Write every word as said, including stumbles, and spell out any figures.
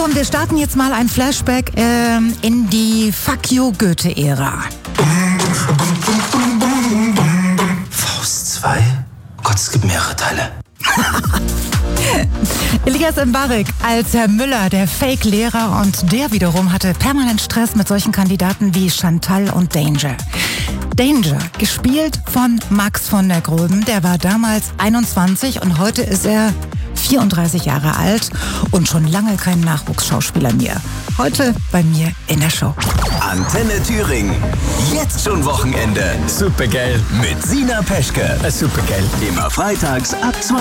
komm, wir starten jetzt mal ein Flashback ähm, in die Fuck you Goethe-Ära. Faust zwei? Oh Gott, es gibt mehrere Teile. Elias Mbarek als Herr Müller, der Fake-Lehrer, und der wiederum hatte permanent Stress mit solchen Kandidaten wie Chantal und Danger. Danger, gespielt von Max von der Gröben, der war damals einundzwanzig und heute ist er vierunddreißig Jahre alt und schon lange kein Nachwuchsschauspieler mehr. Heute bei mir in der Show. Antenne Thüringen. Jetzt schon Wochenende. Supergeil. Mit Sina Peschke. Supergeil. Immer freitags ab zwei.